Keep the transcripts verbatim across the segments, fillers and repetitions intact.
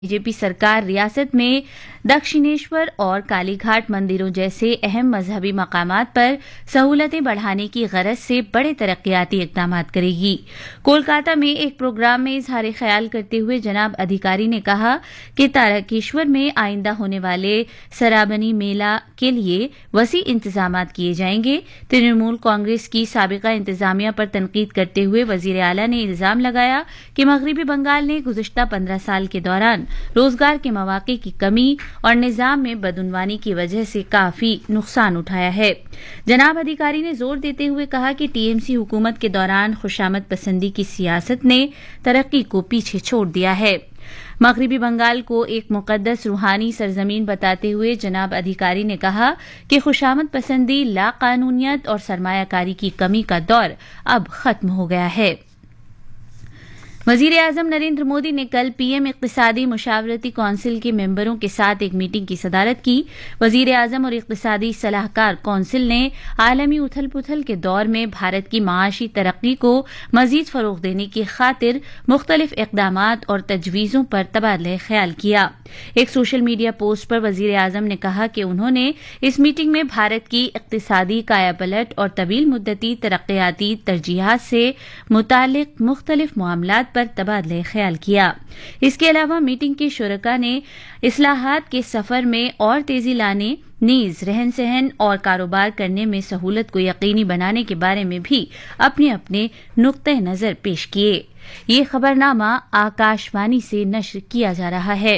B J P सरकार रियासत में दक्षिणेश्वर और कालीघाट मंदिरों जैसे अहम मजहबी मकामात पर सहूलतें बढ़ाने की गरज से बड़े तरक्याती इकदाम करेगी। कोलकाता में एक प्रोग्राम में इजहार ख्याल करते हुए जनाब अधिकारी ने कहा कि तारकेश्वर में आइंदा होने वाले सराबनी मेला के लिए वसी इंतजाम किए जाएंगे। तृणमूल कांग्रेस की साबिका इंतजामिया पर तनकीद करते हुए वजीर आला ने इल्जाम लगाया कि मगरबी बंगाल ने गुज़िश्ता पंद्रह साल के दौरान रोजगार के मौके की कमी और निजाम में बदउनवानी की वजह से काफी नुकसान उठाया है। जनाब अधिकारी ने जोर देते हुए कहा कि टी एम सी हुकूमत के दौरान खुशामद पसंदी की सियासत ने तरक्की को पीछे छोड़ दिया है। मगरबी बंगाल को एक मुकद्दस रूहानी सरजमीन बताते हुए जनाब अधिकारी ने कहा कि खुशामद पसंदी, लाकानूनियत और सरमायाकारी की कमी का दौर अब खत्म हो गया है। वजीर आजम नरेंद्र मोदी ने कल पीएम इक्तिसादी मुशावरती कौंसिल के मेंबरों के साथ एक मीटिंग की सदारत की। वजीर आजम और इक्तिसादी सलाहकार कौंसिल ने आलमी उथल पुथल के दौर में भारत की माशी तरक्की को मजीद फरोग देने की खातिर मुख्तलिफ इकदामात और तजवीज़ों पर तबादला ख्याल किया। एक सोशल मीडिया पोस्ट पर वजीर आजम ने कहा कि उन्होंने इस मीटिंग में भारत की इक्तिसादी कायापलट और तवील मुद्दती तरक्याती तरजीहात से मुतालिक मुख्तलिफ मामलात पर तबादला ख्याल किया। इसके अलावा मीटिंग के शुरका ने इस्लाहात के सफर में और तेजी लाने, नीज रहन सहन और कारोबार करने में सहूलत को यकीनी बनाने के बारे में भी अपने अपने नुक्ते नजर पेश किए। ये खबरनामा आकाशवाणी से नश्र किया जा रहा है।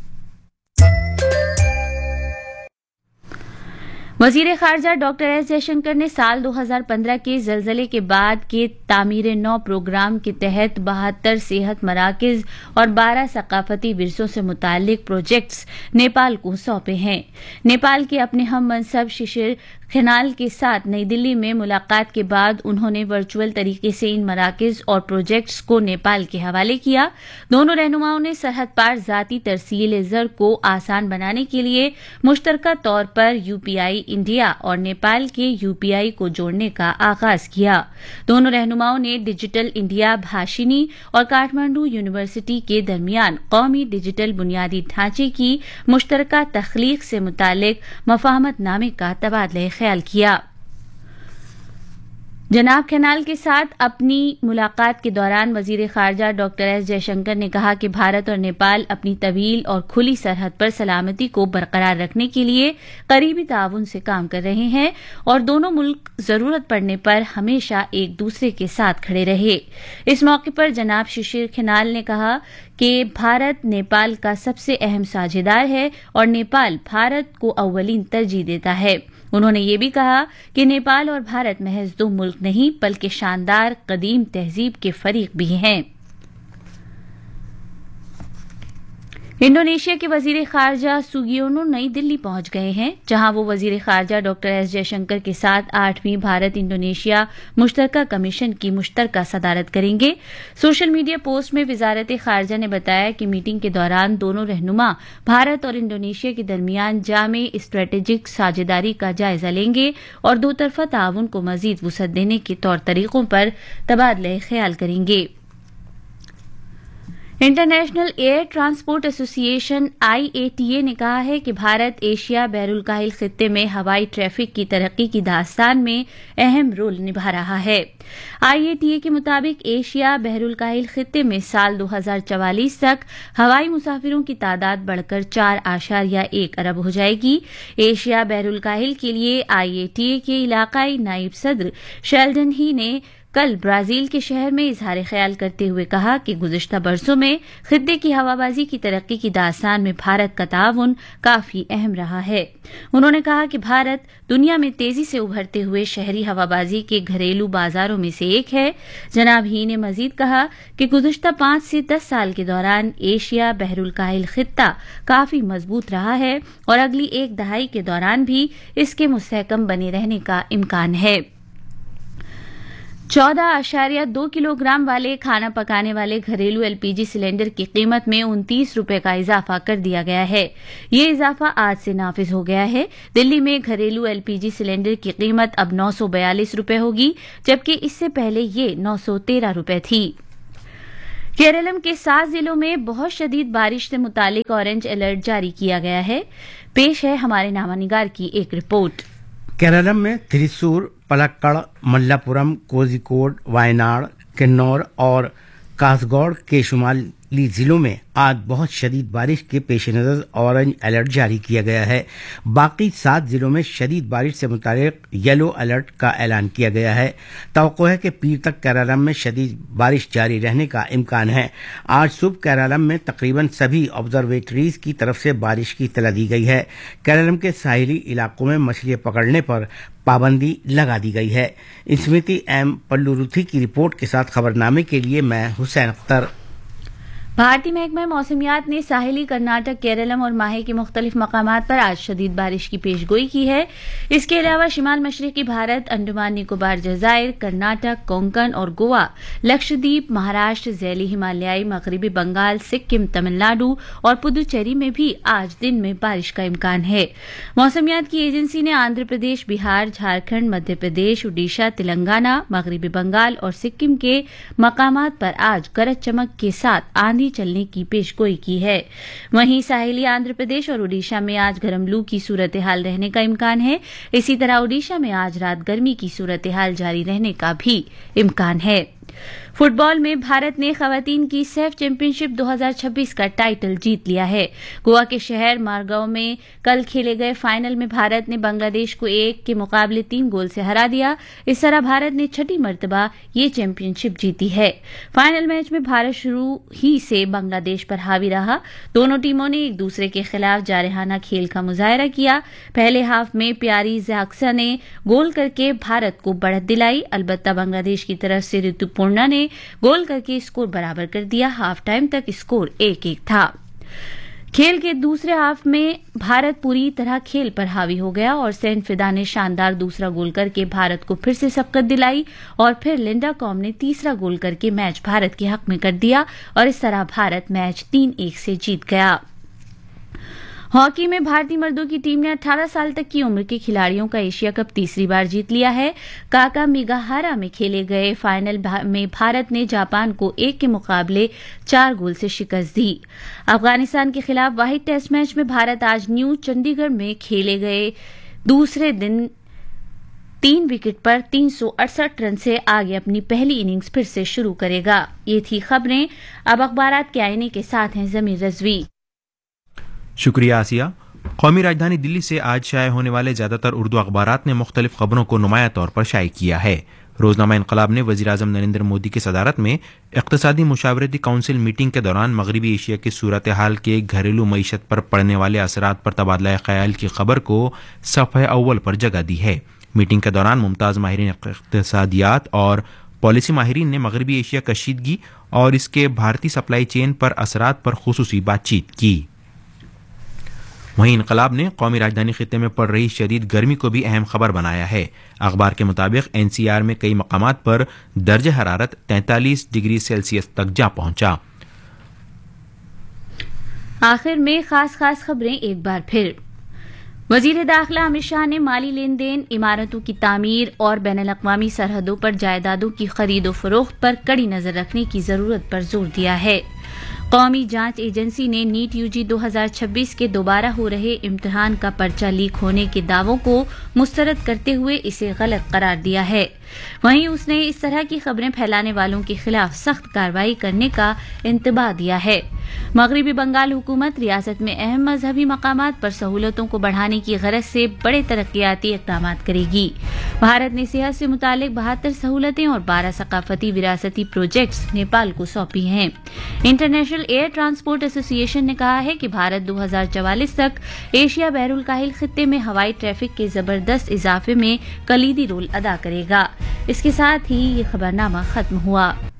वजीर खारजा डॉक्टर एस जयशंकर ने साल दो हज़ार पंद्रह के जलजले के बाद के तामीर नौ प्रोग्राम के तहत बहत्तर सेहत मराकज और बारह सकाफती विरसों से मुतालिक प्रोजेक्ट्स नेपाल को सौंपे हैं। नेपाल के अपने हम मनसब शिशिर खनाल के साथ नई दिल्ली में मुलाकात के बाद उन्होंने वर्चुअल तरीके से इन मराकज और प्रोजेक्ट्स को नेपाल के हवाले किया। दोनों रहनुमाओं ने सरहद पार जाती तरसील ज़र को आसान बनाने के लिए मुश्तरका तौर पर यूपीआई इंडिया और नेपाल के यूपीआई को जोड़ने का आगाज किया। दोनों रहनुमाओं ने डिजिटल इंडिया भाषिनी और काठमांडू यूनिवर्सिटी के दरमियान कौमी डिजिटल बुनियादी ढांचे की मुश्तरका तख्लीक से मुतालिक मफाहमतनामे का तबादला ख्याल किया। जनाब खनाल के साथ अपनी मुलाकात के दौरान वजीर खारजा डॉक्टर एस जयशंकर ने कहा कि भारत और नेपाल अपनी तवील और खुली सरहद पर सलामती को बरकरार रखने के लिए करीबी ताउन से काम कर रहे हैं और दोनों मुल्क जरूरत पड़ने पर हमेशा एक दूसरे के साथ खड़े रहे। इस मौके पर जनाब शिशिर खनाल ने कहा कि भारत नेपाल का सबसे अहम साझेदार है और नेपाल भारत को अव्वलीन तरजीह देता है। उन्होंने ये भी कहा कि नेपाल और भारत महज दो मुल्क नहीं बल्कि शानदार कदीम तहजीब के फरीक भी हैं। इंडोनेशिया के वजीर खारजा सुगियोनो नई दिल्ली पहुंच गए हैं, जहां वो वजीर खारजा डॉक्टर एस जयशंकर के साथ आठवीं भारत इंडोनेशिया मुश्तरका कमीशन की मुश्तरका सदारत करेंगे। सोशल मीडिया पोस्ट में वजारत खारजा ने बताया कि मीटिंग के दौरान दोनों रहनुमा भारत और इंडोनेशिया के दरमियान जामे स्ट्रेटेजिक साझेदारी का जायजा लेंगे और दो तरफा ताउन को मजीद वुसअत देने के तौर तरीकों पर तबादला ख्याल करेंगे। International air transport association I A T A ने कहा है कि भारत एशिया बहरुल काहिल खित्ते में हवाई ट्रैफिक की तरक्की की दास्तान में अहम रोल निभा रहा है। आई ए टी ए के मुताबिक एशिया बहरुल काहिल खित्ते में साल दो हज़ार चवालीस तक हवाई मुसाफिरों की तादाद बढ़कर चार आशारिया एक अरब हो जाएगी। एशिया बहरुल काहिल के लिए आई ए टी ए के इलाकाई नायब सदर शेल्डन ही ने कल ब्राजील के शहर में इजहार ख्याल करते हुए कहा कि गुज़िश्ता बरसों में खित्ते की हवाबाजी की तरक्की की दास्तान में भारत का ताउन काफी अहम रहा है। उन्होंने कहा कि भारत दुनिया में तेजी से उभरते हुए शहरी हवाबाजी के घरेलू बाजारों में से एक है। जनाब ही ने मजीद कहा कि गुज़िश्ता पांच से दस साल के दौरान एशिया बहरुल काहिल खित्ता काफी मजबूत रहा है और अगली एक दहाई के दौरान भी इसके मुस्तहकम बने रहने का इम्कान है। चौदह आशारिया दो किलोग्राम वाले खाना पकाने वाले घरेलू एलपीजी सिलेंडर की कीमत में उनतीस रुपए का इजाफा कर दिया गया है। ये इजाफा आज से नाफिज हो गया है। दिल्ली में घरेलू एलपीजी सिलेंडर की कीमत अब नौ सौ बयालीस रुपए होगी, जबकि इससे पहले ये नौ सौ तेरह रुपए थी। केरलम के सात जिलों में बहुत शदीद बारिश से मुतालिक ऑरेंज अलर्ट जारी किया गया है। पेश है हमारे नामानिगार की एक रिपोर्ट। केरलम में त्रिशूर, पलक्कड़, मल्लापुरम, कोझिकोड, वायनाड, किन्नौर और कासरगोड के शुमाली जिलों में आज बहुत शदीद बारिश के पेश नज़र ऑरेंज अलर्ट जारी किया गया है। बाकी सात जिलों में शदीद बारिश से मुतालिक येलो अलर्ट का ऐलान किया गया है। तवक्को है कि पीर तक केरलम में शदीद बारिश जारी रहने का इम्कान है। आज सुबह केरलम में तकरीबन सभी ऑब्जर्वेटरीज की तरफ से बारिश की इत्तला दी गई है। केरलम के साहिली इलाकों में मछलियां पकड़ने पर पाबंदी लगा दी गई है। स्मृति एम पल्लुरुथी की रिपोर्ट के साथ खबरनामे के लिए मैं हुसैन अख्तर। भारतीय महकमा मौसमियात ने साहिली कर्नाटक, केरलम और माहे के मुख्तलिफ मकामात पर आज शदीद बारिश की पेशगोई की है। इसके अलावा शिमाल मशरकी भारत, अंडमान निकोबार जजायर, कर्नाटक, कोंकण और गोवा, लक्षद्वीप, महाराष्ट्र, ज़ैली हिमालयाई, मगरबी बंगाल, सिक्किम, तमिलनाडु और पुदुचेरी में भी आज दिन में बारिश का इम्कान है। मौसमियात की एजेंसी ने आंध्र प्रदेश, बिहार, झारखंड, मध्य प्रदेश, उड़ीसा, तेलंगाना, मगरबी बंगाल और सिक्किम के मकामात पर आज गरज चमक के साथ आंधी चलने की पेशगोई की है। वहीं साहिली आंध्र प्रदेश और उड़ीसा में आज गर्म लू की सूरत हाल रहने का इम्कान है। इसी तरह उड़ीसा में आज रात गर्मी की सूरत हाल जारी रहने का भी इम्कान है। फुटबॉल में भारत ने खवातीन की सैफ चैंपियनशिप दो हज़ार छब्बीस का टाइटल जीत लिया है। गोवा के शहर मारगांव में कल खेले गए फाइनल में भारत ने बांग्लादेश को एक के मुकाबले तीन गोल से हरा दिया। इस तरह भारत ने छठी मर्तबा ये चैंपियनशिप जीती है। फाइनल मैच में भारत शुरू ही से बांग्लादेश पर हावी रहा। दोनों टीमों ने एक दूसरे के खिलाफ जारहाना खेल का मुजाहरा किया। पहले हाफ में प्यारी जाक्सा ने गोल करके भारत को बढ़त दिलाई। अलबत्ता बांग्लादेश की तरफ से ऋतुपूर्णा ने गोल करके स्कोर बराबर कर दिया। हाफ टाइम तक स्कोर एक एक था। खेल के दूसरे हाफ में भारत पूरी तरह खेल पर हावी हो गया और सेंट फिदा ने शानदार दूसरा गोल करके भारत को फिर से सबकत दिलाई और फिर लिंडा कॉम ने तीसरा गोल करके मैच भारत के हक में कर दिया और इस तरह भारत मैच तीन एक से जीत गया। हॉकी में भारतीय मर्दों की टीम ने अठारह साल तक की उम्र के खिलाड़ियों का एशिया कप तीसरी बार जीत लिया है। काका मिगाहारा में खेले गए फाइनल में भारत ने जापान को एक के मुकाबले चार गोल से शिकस्त दी। अफगानिस्तान के खिलाफ वाहिद टेस्ट मैच में भारत आज न्यू चंडीगढ़ में खेले गए दूसरे दिन तीन विकेट पर तीन सौ अड़सठ रन से आगे अपनी पहली इनिंग्स फिर से शुरू करेगा। ये थी खबरें। अब अखबारात के आईने के साथ हैं जमीर रजवी। शुक्रिया आसिया। कौमी राजधानी दिल्ली से आज शाये होने वाले ज्यादातर उर्दू अखबारात ने मुख्तलिफ खबरों को नुमाया तौर पर शाये किया है। रोजनामा इनकलाब ने वजीर आजम नरेंद्र मोदी की सदारत में इक़्तिसादी मुशावरती काउंसिल मीटिंग के दौरान मगरबी एशिया की सूरत हाल के घरेलू मईशत पर पड़ने वाले असरात पर तबादला ख्याल की खबर को सफ़े अव्वल पर जगह दी है। मीटिंग के दौरान मुमताज़ माहिरीन इक़्तिसादियात और पॉलिसी माहिरीन ने मगरबी एशिया कशीदगी और इसके भारतीय सप्लाई चेन पर असरात पर खुसूसी बातचीत की। वहीं इनकलाब ने कौमी राजधानी खित्ते में पड़ रही शदीद गर्मी को भी अहम खबर बनाया है। अखबार के मुताबिक एन सी आर में कई मकामात पर दर्ज हरारत तैंतालीस डिग्री सेल्सियस तक जा पहुंचा। आखिर में खास खास खबरें एक बार फिर। वजीर दाखिला अमित शाह ने माली लेन देन, इमारतों की तामीर और बैनुल-अक़वामी सरहदों पर जायदादों की खरीदो फरोख्त पर कड़ी नजर रखने की जरूरत पर जोर दिया है। कौमी जांच एजेंसी ने नीट यूजी दो हज़ार छब्बीस के दोबारा हो रहे इम्तिहान का पर्चा लीक होने के दावों को मुस्तरद करते हुए इसे गलत करार दिया है। वहीं उसने इस तरह की खबरें फैलाने वालों के खिलाफ सख्त कार्रवाई करने का इंतबाह दिया है। मगरबी बंगाल हुकूमत रियासत में अहम मजहबी मकामात पर सहूलतों को बढ़ाने की गरज से बड़े तरक्याती इक़दाम करेगी। भारत ने सेहत से मुतालिक बहत्तर सहूलतें और बारह सकाफती विरासती प्रोजेक्ट्स नेपाल को सौंपी हैं। इंटरनेशनल एयर ट्रांसपोर्ट एसोसिएशन ने कहा है कि भारत दो हज़ार चवालीस तक एशिया बहरुल काहिल खित्ते में हवाई ट्रैफिक के जबरदस्त इजाफे में कलीदी रोल अदा करेगा। इसके साथ ही ये खबरनामा खत्म हुआ।